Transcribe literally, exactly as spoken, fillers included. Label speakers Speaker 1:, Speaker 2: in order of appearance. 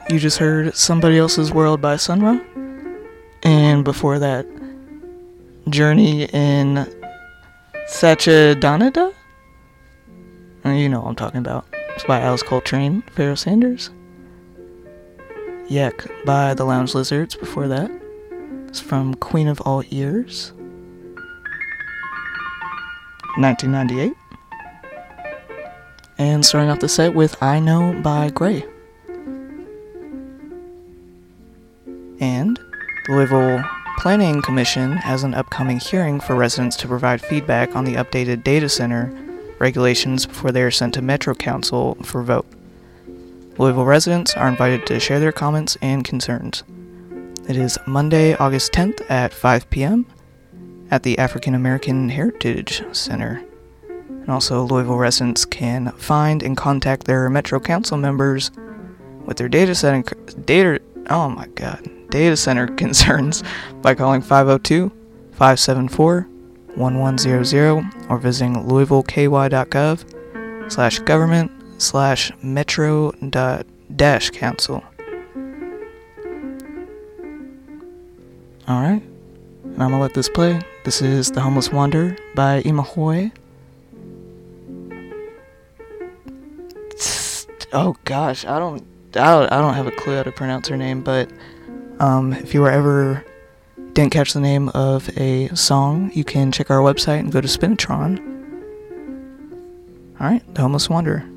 Speaker 1: you just heard Somebody Else's World by Sun Ra. And before that, Journey in Satchidananda? You know what I'm talking about. It's by Alice Coltrane, Pharoah Sanders. Yak by the Lounge Lizards before that. It's from Queen of All Ears. nineteen ninety-eight. And starting off the set with I Know by Gray. And the Louisville Planning Commission has an upcoming hearing for residents to provide feedback on the updated data center regulations before they are sent to Metro Council for vote. Louisville residents are invited to share their comments and concerns. It is Monday, August tenth at five p.m. at the African American Heritage Center. And also, Louisville residents can find and contact their Metro Council members with their data center data oh my god data center concerns by calling five oh two, five seven four, one one zero zero or visiting louisvilleky.gov slash government slash metro dot dash council. Alright, and I'm gonna let this play. This is The Homeless Wanderer by Imahoe. Oh gosh, I don't, I don't, I don't have a clue how to pronounce her name, but um, if you were ever didn't catch the name of a song, you can check our website and go to Spinatron. Alright, The Homeless Wanderer.